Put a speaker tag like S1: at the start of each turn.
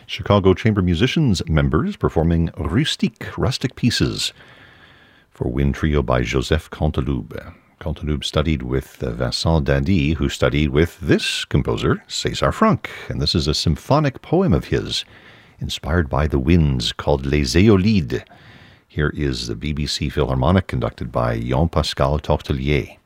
S1: Chicago Chamber Musicians members performing rustic pieces for wind trio by Joseph Canteloube. Canteloube studied with Vincent Dindy, who studied with this composer, César Franck. And this is a symphonic poem of his, inspired by the winds, called Les Éolides. Here is the BBC Philharmonic, conducted by Jean-Pascal Tortelier.